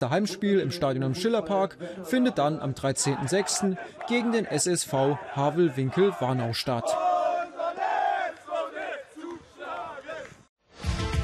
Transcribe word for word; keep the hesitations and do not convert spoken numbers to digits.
Das Heimspiel im Stadion am Schillerpark findet dann am dreizehnten sechsten gegen den S S V Havel-Winkel-Warnau statt.